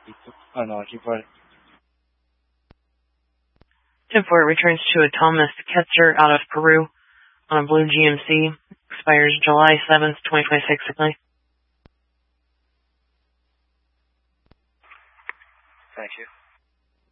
Keep running. 10-4 returns to a Thomas Ketzer out of Peru on a blue GMC. Expires July 7th, 2026. Signal. Thank you.